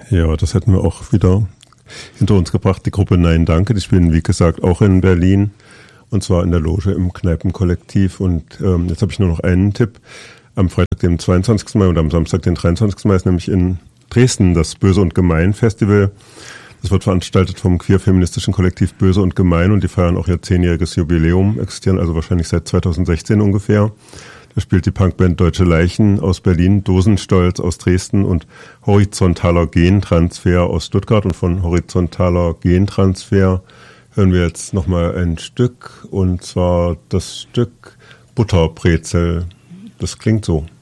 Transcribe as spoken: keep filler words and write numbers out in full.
Ja, das hätten wir auch wieder hinter uns gebracht. Die Gruppe Nein Danke, die spielen wie gesagt auch in Berlin und zwar in der Loge im Kneipenkollektiv. Und ähm, jetzt habe ich nur noch einen Tipp. Am Freitag, dem zweiundzwanzigsten Mai und am Samstag, den dreiundzwanzigsten Mai ist nämlich in Dresden das Böse und Gemein Festival. Das wird veranstaltet vom queer-feministischen Kollektiv Böse und Gemein und die feiern auch ihr zehnjähriges Jubiläum, existieren also wahrscheinlich seit zweitausendsechzehn ungefähr. Da spielt die Punkband Deutsche Leichen aus Berlin, Dosenstolz aus Dresden und Horizontaler Gentransfer aus Stuttgart. Und von Horizontaler Gentransfer hören wir jetzt nochmal ein Stück, und zwar das Stück Butterbrezel. Das klingt so.